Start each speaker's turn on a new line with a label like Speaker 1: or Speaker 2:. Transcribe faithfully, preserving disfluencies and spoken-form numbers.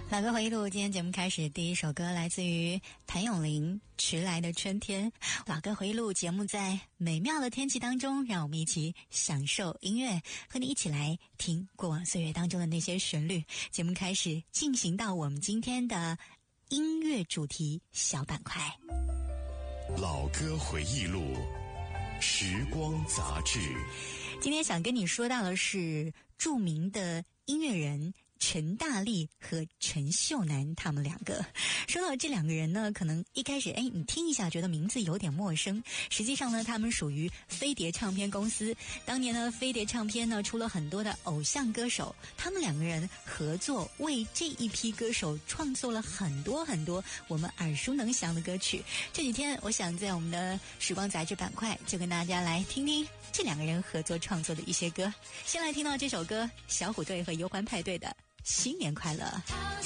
Speaker 1: 老歌回忆录，今天节目开始，第一首歌来自于谭咏麟《迟来的春天》。老歌回忆录节目在美妙的天气当中，让我们一起享受音乐，和你一起来听过往岁月当中的那些旋律。节目开始，进行到我们今天的音乐主题小板块。
Speaker 2: 老歌回忆录，时光杂志。
Speaker 1: 今天想跟你说到的是著名的音乐人陈大力和陈秀楠，他们两个。说到这两个人呢，可能一开始哎，你听一下觉得名字有点陌生，实际上呢，他们属于飞碟唱片公司。当年呢，飞碟唱片呢出了很多的偶像歌手，他们两个人合作，为这一批歌手创作了很多很多我们耳熟能详的歌曲。这几天我想在我们的时光杂志板块就跟大家来听听这两个人合作创作的一些歌。先来听到这首歌，小虎队和忧欢派对的新年快乐。